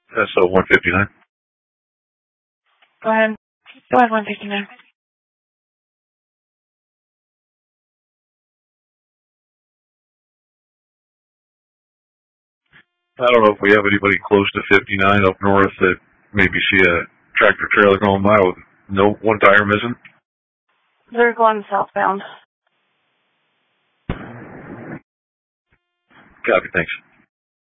SO 159. Go ahead. Go ahead, 159. I don't know if we have anybody close to 59 up north that maybe see a tractor trailer going by with no one tire missing. They're going southbound. Copy, thanks.